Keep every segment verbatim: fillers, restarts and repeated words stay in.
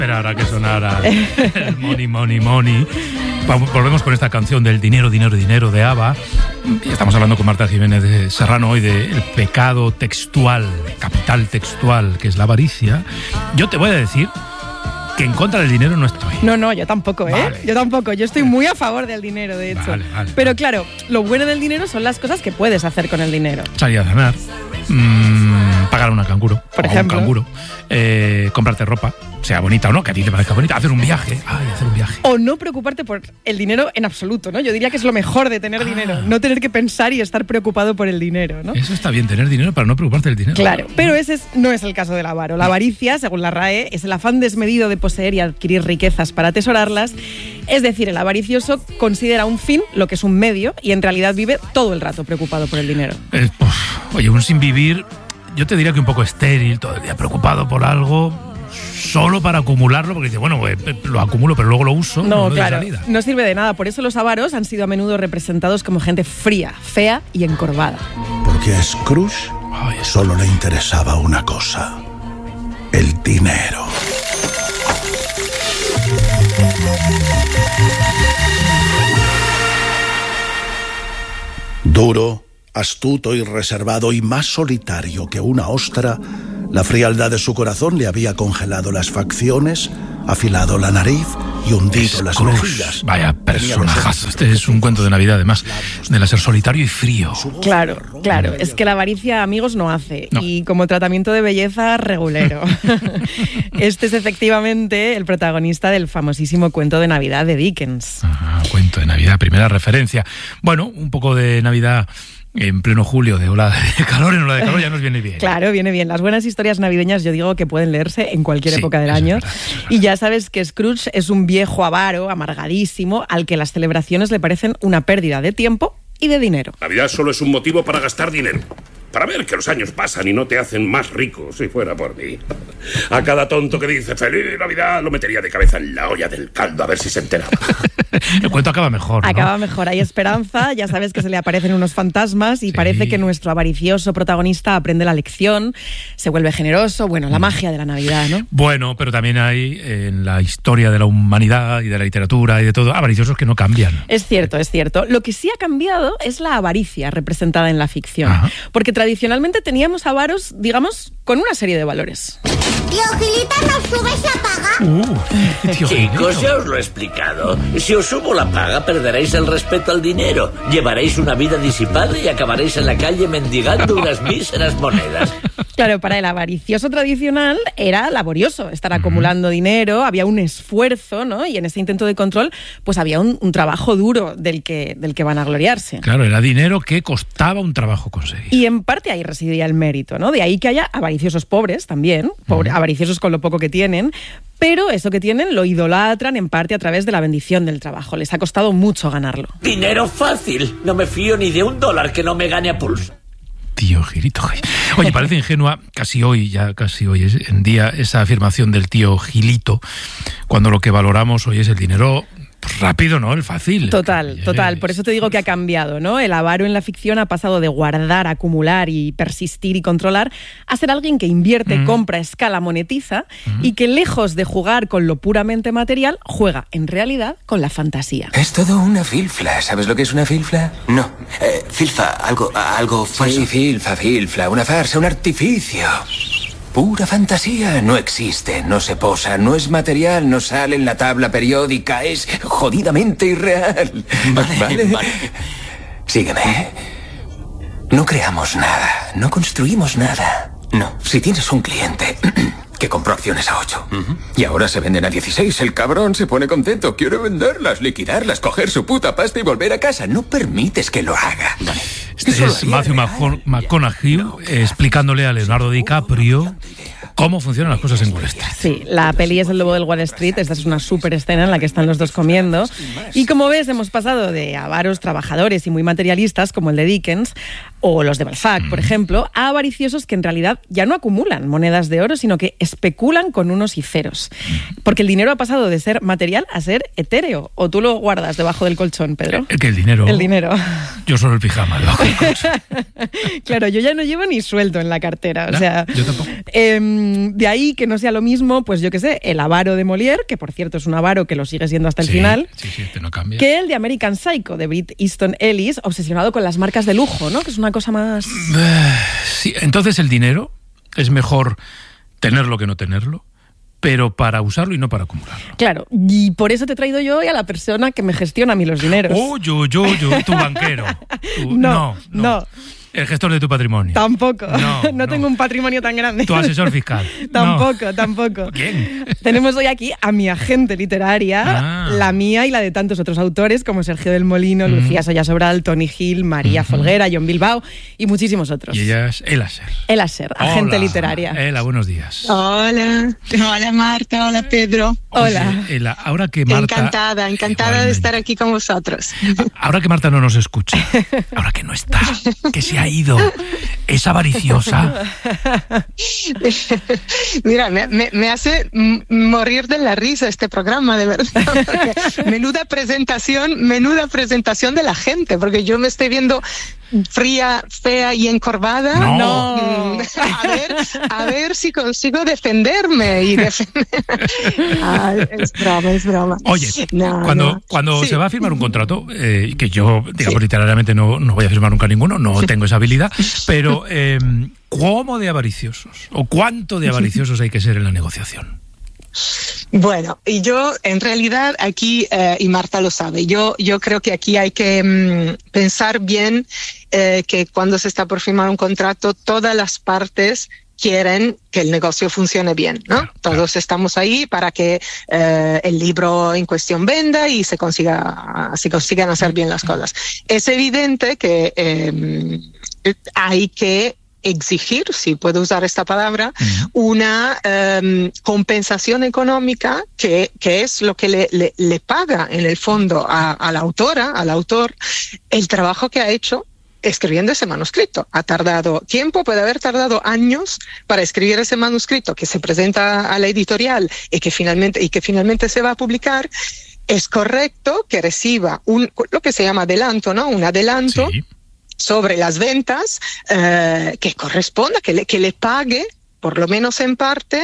esperar a que sonara el money, money, money. Volvemos con esta canción del dinero, dinero, dinero de ABBA. Estamos hablando con Marta Jiménez de Serrano hoy del pecado textual, capital textual, que es la avaricia. Yo te voy a decir que en contra del dinero no estoy. No, no, yo tampoco, ¿eh? Vale. Yo tampoco. Yo estoy muy a favor del dinero, de hecho. Vale, vale, Pero vale. claro, lo bueno del dinero son las cosas que puedes hacer con el dinero. Salir a cenar, mmm, pagar a una canguro, por o ejemplo, un canguro, eh, comprarte ropa, sea bonita o no, que a ti te parezca bonita, hacer un viaje, ay, hacer un viaje. O no preocuparte por el dinero en absoluto, ¿no? Yo diría que es lo mejor de tener ah. dinero, no tener que pensar y estar preocupado por el dinero, ¿no? Eso está bien, tener dinero para no preocuparte del dinero. Claro, pero ese es, no es el caso del avaro. La avaricia, según la R A E, es el afán desmedido de poseer y adquirir riquezas para atesorarlas. Es decir, el avaricioso considera un fin lo que es un medio y en realidad vive todo el rato preocupado por el dinero. Eh, uf, oye, un sin vivir, yo te diría que un poco estéril, todo el día preocupado por algo, solo para acumularlo, porque dice, bueno, pues, lo acumulo pero luego lo uso. No, no claro, salida. No sirve de nada. Por eso los avaros han sido a menudo representados como gente fría, fea y encorvada. Porque a Scrooge Ay, solo le interesaba una cosa: el dinero. Duro, astuto y reservado, y más solitario que una ostra, la frialdad de su corazón le había congelado las facciones, afilado la nariz y hundido las mejillas. Vaya personajazo. Este es un cuento de Navidad, además, de ser solitario y frío. Claro, claro. Es que la avaricia, amigos, no hace. No. Y como tratamiento de belleza, regulero. Este es efectivamente el protagonista del famosísimo cuento de Navidad de Dickens. Ah, cuento de Navidad, primera referencia. Bueno, un poco de Navidad en pleno julio, de ola de calor en ola de calor ya nos viene bien. Claro, viene bien. Las buenas historias navideñas yo digo que pueden leerse en cualquier Sí, época del eso año. es verdad, eso es verdad. Y ya sabes que Scrooge es un viejo avaro, amargadísimo, al que las celebraciones le parecen una pérdida de tiempo y de dinero. Navidad solo es un motivo para gastar dinero. Para ver que los años pasan y no te hacen más rico, si fuera por mí. A cada tonto que dice ¡Feliz Navidad! Lo metería de cabeza en la olla del caldo a ver si se enteraba. El cuento acaba mejor, ¿no? Acaba mejor, hay esperanza, ya sabes que se le aparecen unos fantasmas y Sí. parece que nuestro avaricioso protagonista aprende la lección, se vuelve generoso, bueno, la magia de la Navidad, ¿no? Bueno, pero también hay en la historia de la humanidad y de la literatura y de todo, avariciosos que no cambian. Es cierto, es cierto. Lo que sí ha cambiado es la avaricia representada en la ficción, Ajá. porque tradicionalmente teníamos avaros, digamos, con una serie de valores. Tío Gilita, ¿nos subes la paga? Uh, tío, Chicos, Gilito. ya os lo he explicado. Si os subo la paga, perderéis el respeto al dinero. Llevaréis una vida disipada y acabaréis en la calle mendigando unas míseras monedas. Claro, para el avaricioso tradicional era laborioso estar acumulando dinero, había un esfuerzo, ¿no? Y en ese intento de control, pues había un, un trabajo duro del que, del que van a gloriarse. Claro, era dinero que costaba un trabajo conseguir. Y en parte ahí residía el mérito, ¿no? De ahí que haya avariciosos pobres también, pobre, uh-huh. avariciosos con lo poco que tienen, pero eso que tienen lo idolatran en parte a través de la bendición del trabajo. Les ha costado mucho ganarlo. Dinero fácil. No me fío ni de un dólar que no me gane a pulso. Tío Gilito. Oye, parece ingenua, casi hoy, ya casi hoy es en día, esa afirmación del tío Gilito, cuando lo que valoramos hoy es el dinero rápido, ¿no? El fácil. Total, total. Por eso te digo que ha cambiado, ¿no? El avaro en la ficción ha pasado de guardar, acumular y persistir y controlar a ser alguien que invierte, mm. compra, escala, monetiza mm. y que lejos de jugar con lo puramente material, juega en realidad con la fantasía. Es todo una filfla. ¿Sabes lo que es una filfla? No. Eh, filfa, algo, algo falso. Sí, filfa, filfla. Una farsa, un artificio. Pura fantasía, no existe, no se posa, no es material, no sale en la tabla periódica, es jodidamente irreal. Vale, ¿Vale? vale. Sígueme. No creamos nada, no construimos nada. No, si tienes un cliente que compró acciones a ocho uh-huh. y ahora se venden a dieciséis, el cabrón se pone contento, quiere venderlas, liquidarlas, coger su puta pasta y volver a casa. No permites que lo haga. Vale. Este es Matthew McConaughey eh, explicándole a Leonardo DiCaprio cómo funcionan las cosas en Wall Street. Sí, la peli es El lobo del Wall Street. Esta es una súper escena en la que están los dos comiendo. Y como ves, hemos pasado de avaros trabajadores y muy materialistas, como el de Dickens, o los de Balzac, mm. por ejemplo, a avariciosos que en realidad ya no acumulan monedas de oro, sino que especulan con unos y ceros. Porque el dinero ha pasado de ser material a ser etéreo. ¿O tú lo guardas debajo del colchón, Pedro? ¿El que el dinero? El dinero. Yo solo el pijama debajo del colchón. Claro, yo ya no llevo ni sueldo en la cartera. O ¿No? sea, yo tampoco. Eh, Um, de ahí que no sea lo mismo, pues yo qué sé, el avaro de Molière, que por cierto es un avaro que lo sigue siendo hasta el sí, final, sí, sí, este no cambia, que el de American Psycho, de Bret Easton Ellis, obsesionado con las marcas de lujo, ¿no? Que es una cosa más... Sí, entonces el dinero es mejor tenerlo que no tenerlo, pero para usarlo y no para acumularlo. Claro, y por eso te he traído yo hoy a la persona que me gestiona a mí los dineros. Oh, yo, yo, yo, tu banquero. Tu, no, no, no. no. El gestor de tu patrimonio. Tampoco. No, no, no tengo un patrimonio tan grande. Tu asesor fiscal. tampoco, no. tampoco. ¿Quién? Tenemos hoy aquí a mi agente literaria, ah. la mía y la de tantos otros autores como Sergio del Molino, mm. Lucía Soya Sobral, Tony Gil, María mm-hmm. Folguera, John Bilbao y muchísimos otros. Y ella es Ela Ser. Ela Ser, agente hola. literaria. Ela, buenos días. Hola. Hola Marta, hola Pedro. Hola. Oye, Ela, ahora que Marta... Encantada, encantada igualmente. de estar aquí con vosotros. Ahora que Marta no nos escucha, ahora que no está, que se ha ido... ¿Es avariciosa? Mira, me, me, me hace morir de la risa este programa, de verdad. Porque menuda presentación, menuda presentación de la gente, porque yo me estoy viendo fría, fea y encorvada. No. no. A ver, a ver si consigo defenderme y defender. Ah, es broma, es broma. Oye, no, cuando, no. cuando sí. se va a firmar un contrato, eh, que yo, digamos, sí. literariamente no, no voy a firmar nunca ninguno, no tengo esa habilidad, pero eh, ¿cómo de avariciosos o cuánto de avariciosos hay que ser en la negociación? Bueno, y yo en realidad aquí, eh, y Marta lo sabe, yo, yo creo que aquí hay que mm, pensar bien eh, que cuando se está por firmar un contrato, todas las partes quieren que el negocio funcione bien, ¿no? Claro, Todos claro. estamos ahí para que eh, el libro en cuestión venda y se consiga, se consigan hacer bien las cosas. Es evidente que eh, hay que exigir, si puedo usar esta palabra, uh-huh. una um, compensación económica que, que es lo que le, le, le paga en el fondo a, a la autora, al autor, el trabajo que ha hecho escribiendo ese manuscrito. Ha tardado tiempo, puede haber tardado años para escribir ese manuscrito que se presenta a la editorial y que finalmente, y que finalmente se va a publicar. Es correcto que reciba un, lo que se llama adelanto, ¿no? Un adelanto. Sí. Sobre las ventas, eh, que corresponda, que le, que le pague, por lo menos en parte,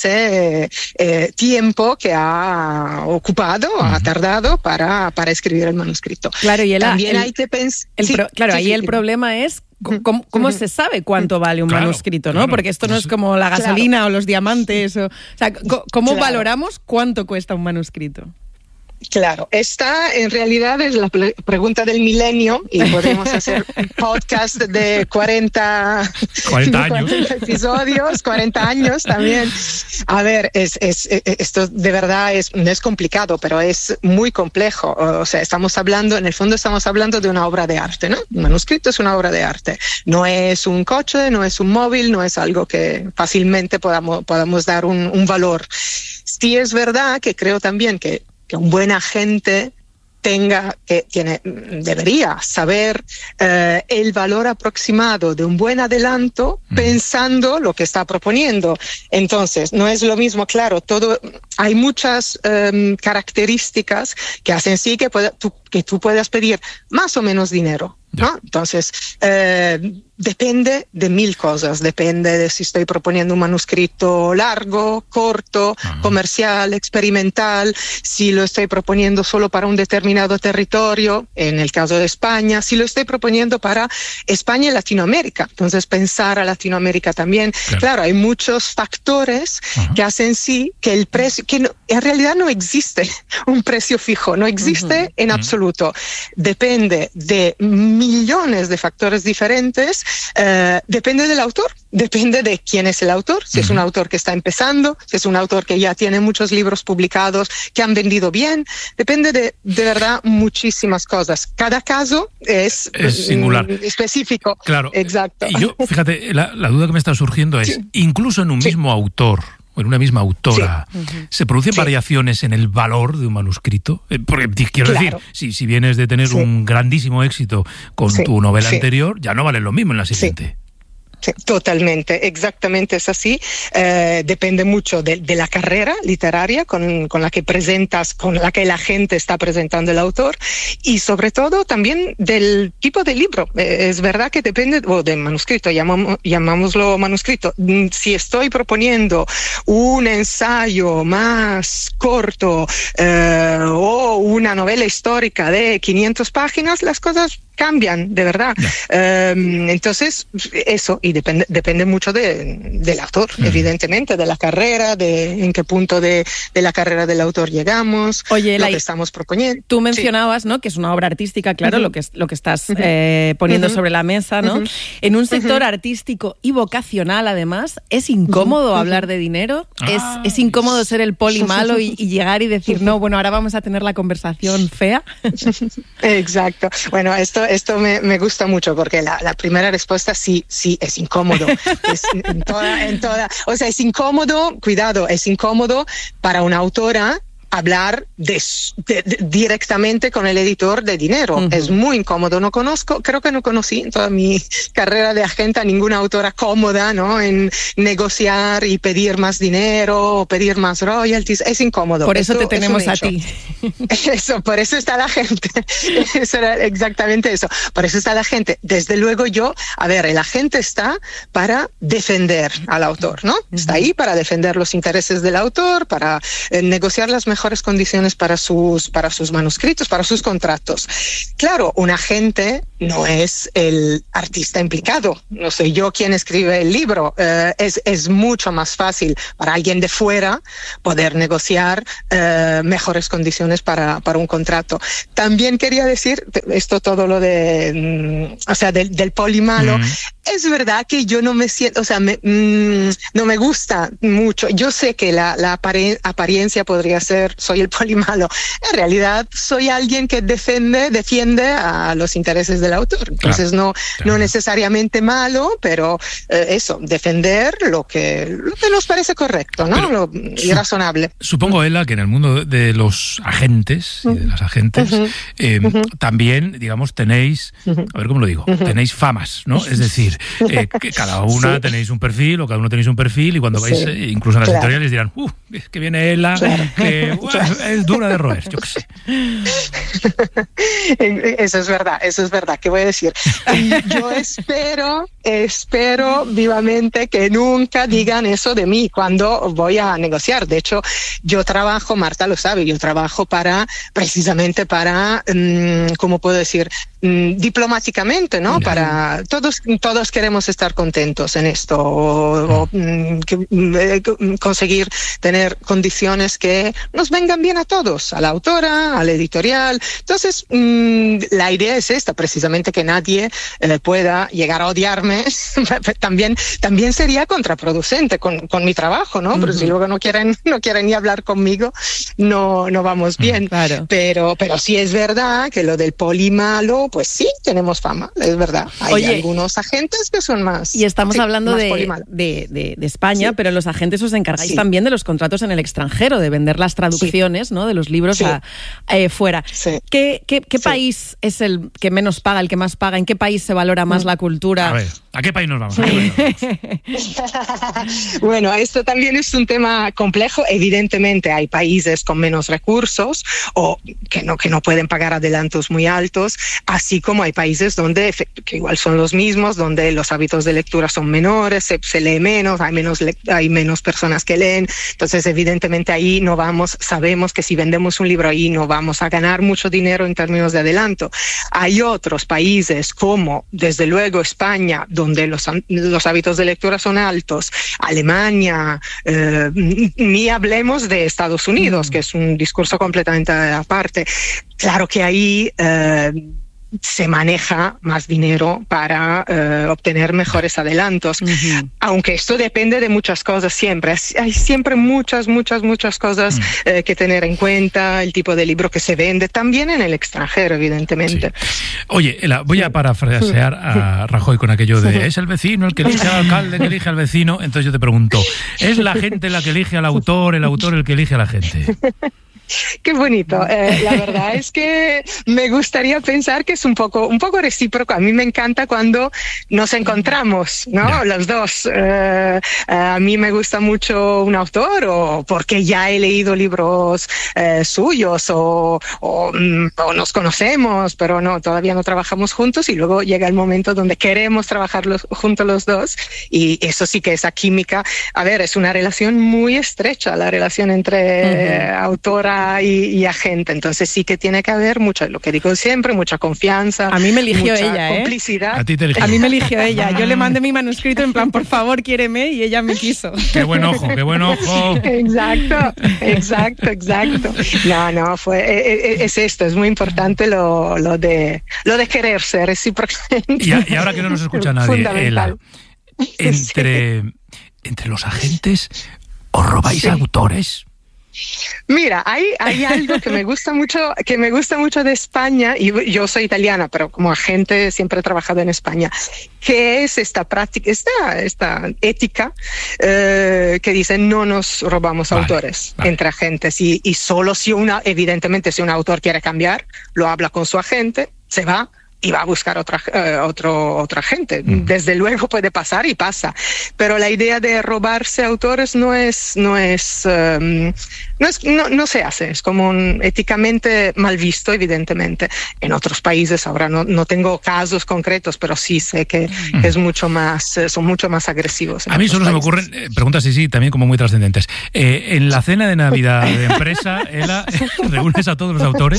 ese eh, tiempo que ha ocupado, uh-huh. ha tardado para, para escribir el manuscrito. Claro, y el, También el, hay que pensar... Sí, claro, sí, ahí sí, el sí. problema es... ¿Cómo, cómo uh-huh. se sabe cuánto vale un claro, manuscrito, no? Claro. Porque esto no es como la gasolina claro. o los diamantes. O, o sea, ¿cómo claro. valoramos cuánto cuesta un manuscrito? Claro, esta en realidad es la pre- pregunta del milenio y podemos hacer un podcast de cuarenta, cuarenta años. cuarenta episodios, cuarenta años también. A ver, es, es, esto de verdad es, no es complicado, pero es muy complejo. O sea, estamos hablando, en el fondo estamos hablando de una obra de arte, ¿no? Un manuscrito es una obra de arte. No es un coche, no es un móvil, no es algo que fácilmente podamos, podamos dar un, un valor. Sí es verdad que creo también que que un buen agente tenga, que tiene, debería saber eh, el valor aproximado de un buen adelanto mm. pensando lo que está proponiendo. Entonces, no es lo mismo, claro, todo, hay muchas um, características que hacen sí que, pueda, tú, que tú puedas pedir más o menos dinero, ¿no? Entonces, eh, depende de mil cosas, depende de si estoy proponiendo un manuscrito largo, corto, uh-huh. comercial, experimental, si lo estoy proponiendo solo para un determinado territorio, en el caso de España, si lo estoy proponiendo para España y Latinoamérica. Entonces, pensar a Latinoamérica también. Claro, claro hay muchos factores uh-huh. que hacen sí que el precio, que no, en realidad no existe un precio fijo, no existe uh-huh. en uh-huh. absoluto. Depende de millones de factores diferentes. Uh, depende del autor, depende de quién es el autor, si uh-huh. es un autor que está empezando, si es un autor que ya tiene muchos libros publicados, que han vendido bien, depende de, de verdad, muchísimas cosas. Cada caso es, es singular, mm, específico. Claro. Exacto. Y yo, fíjate, la, la duda que me está surgiendo es, sí. incluso en un sí. mismo autor, o en una misma autora, sí. uh-huh. ¿se producen sí. variaciones en el valor de un manuscrito? Eh, porque quiero claro. decir, si, si vienes de tener sí. un grandísimo éxito con sí. tu novela sí. anterior, ya no vale lo mismo en la siguiente. Sí, totalmente, exactamente es así. Eh, depende mucho de, de la carrera literaria con, con la que presentas, con la que la gente está presentando el autor, y sobre todo también del tipo de libro. Eh, es verdad que depende, o de manuscrito, llamamos, llamámoslo manuscrito. Si estoy proponiendo un ensayo más corto eh, o una novela histórica de quinientas páginas, las cosas cambian, de verdad. Yeah. Um, entonces, eso, y depende, depende mucho de, del autor, mm. evidentemente, de la carrera, de en qué punto de, de la carrera del autor llegamos, Oye, lo la, que estamos proponiendo. Tú mencionabas, sí. ¿no?, que es una obra artística, claro, uh-huh. lo que es, lo que estás uh-huh. eh, poniendo uh-huh. sobre la mesa, ¿no? Uh-huh. En un sector uh-huh. artístico y vocacional, además, ¿es incómodo uh-huh. hablar de dinero? Ah. ¿Es, ¿Es incómodo ser el poli malo y, y llegar y decir, no, bueno, ahora vamos a tener la conversación fea? Exacto. Bueno, esto Esto me, me gusta mucho porque la, la primera respuesta sí, sí, es incómodo. Es en toda, en toda, o sea, es incómodo, cuidado, es incómodo para una autora hablar de, de, de, directamente con el editor de dinero. Uh-huh. Es muy incómodo. No conozco, creo que no conocí en toda mi carrera de agente a ninguna autora cómoda, ¿no?, en negociar y pedir más dinero o pedir más royalties. Es incómodo. Por eso, eso te tenemos es a ti. Eso, por eso está la gente. Eso era exactamente eso. Por eso está la gente. Desde luego yo, a ver, el agente está para defender al autor, ¿no? Uh-huh. Está ahí para defender los intereses del autor, para eh, negociar las mejores mejores condiciones para sus, para sus manuscritos, para sus contratos. Claro, un agente no es el artista implicado, no soy yo quien escribe el libro. Eh, es, es mucho más fácil para alguien de fuera poder negociar eh, mejores condiciones para, para un contrato. También quería decir, esto todo lo de, o sea, del, del poli malo, mm. es verdad que yo no me siento, o sea, me, mm, no me gusta mucho. Yo sé que la, la apare- apariencia podría ser soy el poli malo. En realidad soy alguien que defiende, defiende a los intereses del autor. Entonces claro, no, claro. no necesariamente malo, pero eh, eso, defender lo que, lo que nos parece correcto, ¿no? Lo, y razonable. Supongo, Ela, que en el mundo de los agentes y de las agentes uh-huh. eh, uh-huh. también, digamos, tenéis, uh-huh. a ver cómo lo digo, uh-huh. tenéis famas, ¿no? Es decir, eh, que cada una sí. tenéis un perfil o cada uno tenéis un perfil y cuando vais, sí. eh, incluso en las claro. editoriales dirán, uh, es que viene Ela, claro. que Bueno, es dura de roer, yo qué sé. Eso es verdad, eso es verdad. ¿Qué voy a decir? Y yo espero, espero vivamente que nunca digan eso de mí cuando voy a negociar. De hecho, yo trabajo, Marta lo sabe, yo trabajo para, precisamente para, um, ¿cómo puedo decir? Um, diplomáticamente, ¿no? Para todos, todos queremos estar contentos en esto o, o um, que, um, conseguir tener condiciones que nos vengan bien a todos, a la autora, al editorial. Entonces, mmm, la idea es esta, precisamente que nadie eh, pueda llegar a odiarme. también, también sería contraproducente con, con mi trabajo, ¿no? Uh-huh. Pero si luego no quieren, no quieren ni hablar conmigo, no, no vamos bien. Uh-huh. Claro. Pero, pero sí es verdad que lo del poli malo, pues sí, tenemos fama, es verdad. Hay Oye, algunos agentes que son más. Y estamos sí, hablando de, de, de, de España, sí. pero los agentes os encargáis sí. también de los contratos en el extranjero, de vender las traducciones, sí. ¿no?, de los libros sí. a, eh, fuera. Sí. ¿Qué, qué, qué sí. país es el que menos paga, el que más paga? ¿En qué país se valora más mm. la cultura? A ver, ¿a qué país nos vamos? ¿A qué país nos vamos? Bueno, esto también es un tema complejo. Evidentemente hay países con menos recursos o que no, que no pueden pagar adelantos muy altos, así como hay países donde, que igual son los mismos, donde los hábitos de lectura son menores, se, se lee menos, hay menos, hay menos personas que leen. Entonces, evidentemente ahí no vamos, sabemos que si vendemos un libro ahí no vamos a ganar mucho dinero en términos de adelanto. Hay otros países como, desde luego, España, donde los, los hábitos de lectura son altos, Alemania, eh, ni hablemos de Estados Unidos, mm. que es un discurso completamente aparte. Claro que ahí eh, se maneja más dinero para eh, obtener mejores adelantos, uh-huh. aunque esto depende de muchas cosas siempre. Hay siempre muchas, muchas, muchas cosas uh-huh. eh, que tener en cuenta, el tipo de libro que se vende, también en el extranjero, evidentemente. Sí. Oye, Ela, voy a parafrasear a Rajoy con aquello de es el vecino el que elige al alcalde, que elige al vecino. Entonces yo te pregunto, ¿es la gente la que elige al autor, el autor el que elige a la gente? Qué bonito. Eh, la verdad es que me gustaría pensar que es un poco, un poco recíproco. A mí me encanta cuando nos encontramos, ¿no? Yeah. Los dos. Eh, a mí me gusta mucho un autor o porque ya he leído libros eh, suyos o, o, o nos conocemos, pero no, todavía no trabajamos juntos y luego llega el momento donde queremos trabajar los, juntos los dos y eso sí que esa química. A ver, es una relación muy estrecha, la relación entre uh-huh. autora Y, y agente, entonces sí que tiene que haber mucho, lo que digo siempre, mucha confianza. A mí me eligió mucha ella, ¿eh? complicidad. A ti te eligió. A mí me eligió ella. Yo le mandé mi manuscrito en plan, por favor, quiéreme, y ella me quiso. Qué buen ojo, qué buen ojo. Exacto, exacto, exacto. No, no, fue, es esto, es muy importante lo, lo de lo de quererse recíprocamente. Y, a, y ahora que no nos escucha nadie, Ela, entre, sí. entre los agentes, ¿os robáis sí. autores? Mira, hay, hay algo que me gusta mucho, que me gusta mucho de España, y yo soy italiana, pero como agente siempre he trabajado en España, que es esta práctica, esta, esta ética eh, que dice no nos robamos vale, autores vale. entre agentes y, y solo si una, evidentemente si un autor quiere cambiar, lo habla con su agente, se va y va a buscar otra, uh, otro, otra gente. Mm. Desde luego puede pasar y pasa. Pero la idea de robarse autores no es, no es, um, no es, no, no se hace. Es como un, éticamente mal visto, evidentemente. En otros países ahora no, no tengo casos concretos, pero sí sé que mm. es mucho más, son mucho más agresivos. A mí solo países. se me ocurren eh, preguntas sí, sí, también como muy trascendentes. Eh, en la cena de Navidad de empresa, Ela, ¿reúnes a todos los autores?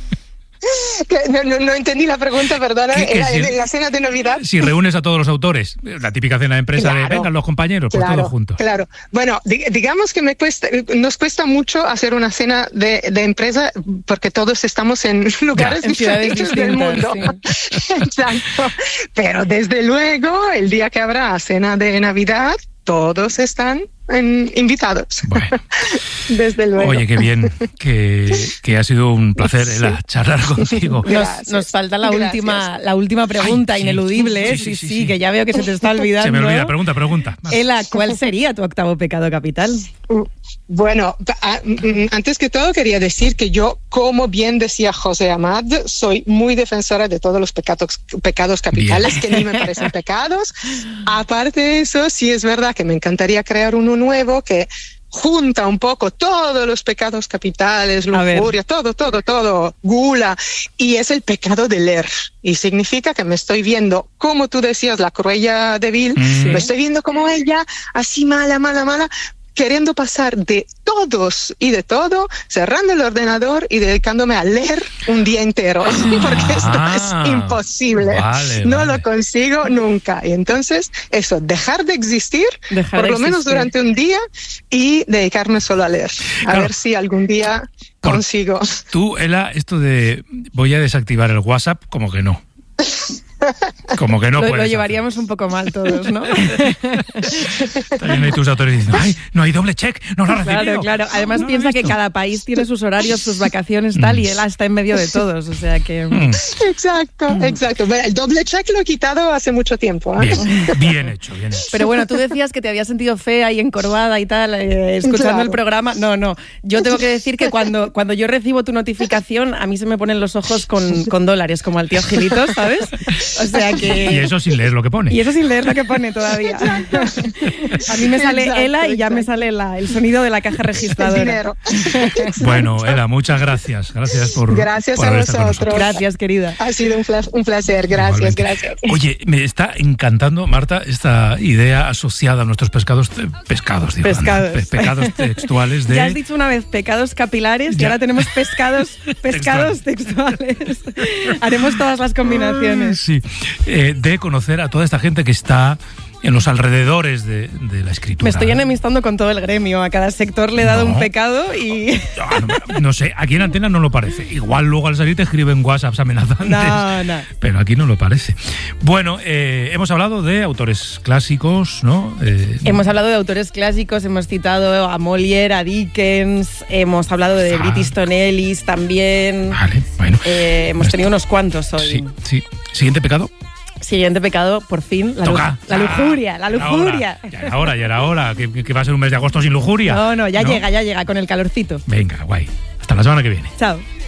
No, no, no entendí la pregunta, perdona. ¿Qué, qué, ¿Era si, en la cena de Navidad? Si reúnes a todos los autores, la típica cena de empresa claro, de vengan los compañeros, pues claro, todos juntos. Claro, bueno, digamos que me cuesta, nos cuesta mucho hacer una cena de, de empresa porque todos estamos en lugares ya, en diferentes del mundo. Sí. Exacto. Pero desde luego, el día que habrá cena de Navidad, todos están en, invitados. Bueno. Desde luego. Oye, qué bien, que, que ha sido un placer sí. Ela, charlar contigo. Nos, nos falta la última, la última pregunta, Ay, ineludible, sí sí sí, sí, sí, sí, que ya veo que se te está olvidando. Se me olvida, pregunta, pregunta. Ela, ¿cuál sería tu octavo pecado capital? Bueno, antes que todo quería decir que yo, como bien decía José Amad, soy muy defensora de todos los pecados, pecados capitales, bien. que ni me parecen pecados. Aparte de eso, sí es verdad que me encantaría crear uno nuevo que junta un poco todos los pecados capitales, lujuria, todo, todo, todo, gula, y es el pecado de leer. Y significa que me estoy viendo, como tú decías, la Cruella de Vil, mm. me estoy viendo como ella, así mala, mala, mala, queriendo pasar de todos y de todo, cerrando el ordenador y dedicándome a leer un día entero, porque esto ah, es imposible. Vale, no vale. lo consigo nunca. Y entonces, eso, dejar de existir, dejar por de lo existir. menos durante un día, y dedicarme solo a leer. A claro. ver si algún día por consigo. Tú, Ela, esto de voy a desactivar el WhatsApp, como que no. Como que no lo, puedes lo llevaríamos hacer. un poco mal todos, ¿no? También hay tus autores diciendo, ¡ay, no hay doble check! ¡No lo ha recibido! Claro, claro. Además no, no piensa que cada país tiene sus horarios, sus vacaciones, tal, y él está en medio de todos, o sea que... Mm. Exacto, exacto. El doble check lo he quitado hace mucho tiempo. ¿eh? Bien, bien hecho, bien hecho. Pero bueno, tú decías que te habías sentido fea y encorvada y tal, eh, escuchando claro. el programa. No, no. Yo tengo que decir que cuando, cuando yo recibo tu notificación, a mí se me ponen los ojos con, con dólares, como al tío Gilito, ¿sabes? O sea que... Y eso sin leer lo que pone. Y eso sin leer lo que pone todavía. A mí me sale exacto, Ela y ya exacto. me sale la, el sonido de la caja registradora. Bueno, Ela, muchas gracias. Gracias por Gracias por a vosotros. Gracias, querida. Ha sido un, un placer. Gracias, gracias. Oye, me está encantando, Marta, esta idea asociada a nuestros pescados, pescados, digo, pescados. ¿no? Pe pecados textuales de... Ya has dicho una vez pecados capilares ya. y ahora tenemos pescados, pescados textuales. Haremos todas las combinaciones. Sí. Eh, de conocer a toda esta gente que está en los alrededores de, de la escritura. Me estoy enemistando con todo el gremio. A cada sector le he dado no. un pecado y... No, no sé, aquí en Antena no lo parece. Igual luego al salir te escriben WhatsApps amenazantes. No, no. Pero aquí no lo parece. Bueno, eh, hemos hablado de autores clásicos, ¿no? Eh, hemos hablado de autores clásicos, hemos citado a Molière, a Dickens, hemos hablado de Bret Easton Ellis también. Vale, bueno. Eh, hemos tenido unos cuantos hoy. Sí, sí. ¿Siguiente pecado? Siguiente pecado, por fin, la, Toca. la lujuria, la lujuria. Ya era hora, ya era hora. ¿Que, que va a ser un mes de agosto sin lujuria? No, no, ya ¿no? llega, ya llega, con el calorcito. Venga, guay. Hasta la semana que viene. Chao.